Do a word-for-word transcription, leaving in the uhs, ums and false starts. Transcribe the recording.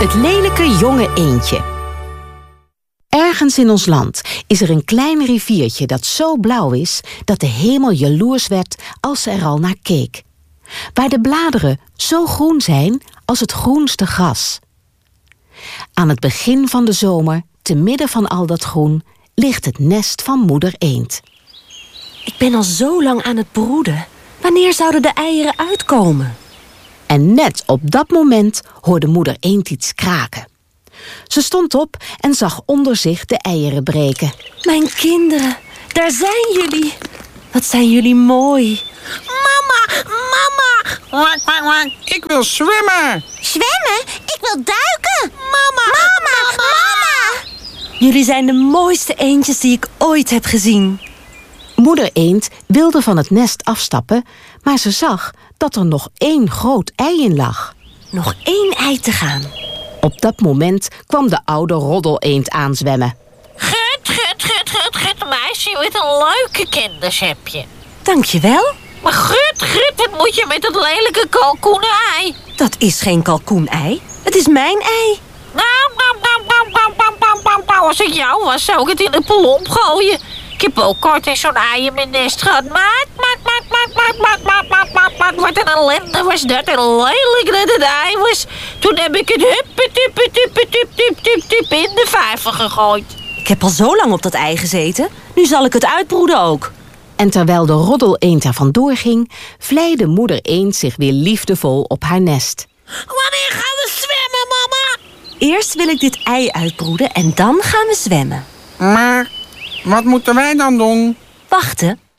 Het lelijke jonge eendje. Ergens in ons land is er een klein riviertje dat zo blauw is dat de hemel jaloers werd als ze er al naar keek. Waar de bladeren zo groen zijn als het groenste gras. Aan het begin van de zomer, te midden van al dat groen, ligt het nest van moeder eend. Ik ben al zo lang aan het broeden. Wanneer zouden de eieren uitkomen? En net op dat moment hoorde moeder eend iets kraken. Ze stond op en zag onder zich de eieren breken. Mijn kinderen, daar zijn jullie. Wat zijn jullie mooi. Mama, mama. Wak, wak, wak. Ik wil zwemmen. Zwemmen? Ik wil duiken. Mama, mama, mama. Jullie zijn de mooiste eendjes die ik ooit heb gezien. Moeder eend wilde van het nest afstappen, maar ze zag dat er nog één groot ei in lag. Nog één ei te gaan. Op dat moment kwam de oude roddeleend aanzwemmen. Gut, gut, gut, gut, gut, meisje met een leuke kinders heb je. Dankjewel. Maar gut, gut, wat moet je met dat lelijke kalkoenei? Dat is geen kalkoenei. Het is mijn ei. Nou, nou, nou, nou, nou, nou, nou, nou, nou. Als ik jou was, zou ik het in de plomp gooien. Ik heb ook kort in zo'n ei in mijn nest gehad. Maat, maat, maat, maat, maat, maat, maat, maat, maat, maat. Wat een ellende was dat. En lelijk dat het ei was. Toen heb ik het huppetuppetuppetuptuptuptup in de vijver gegooid. Ik heb al zo lang op dat ei gezeten. Nu zal ik het uitbroeden ook. En terwijl de roddeleend er vandoor ging, vleide moeder eend zich weer liefdevol op haar nest. Wanneer gaan we zwemmen, mama? Eerst wil ik dit ei uitbroeden en dan gaan we zwemmen. Maar wat moeten wij dan doen? Wachten.